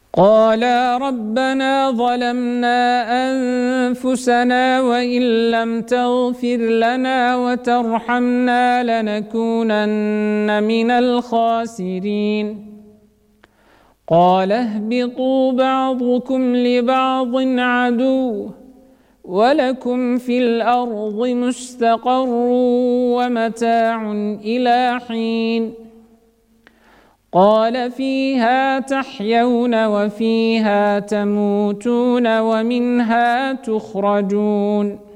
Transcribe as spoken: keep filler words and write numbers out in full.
قالا ربنا ظلمنا أنفسنا وإن لم تغفر لنا وترحمنا لنكونن من الخاسرين قال اهبطوا بعضكم لبعض عدو ولكم في الأرض مستقر ومتاع إلى حين قال فيها تحيون وفيها تموتون ومنها تخرجون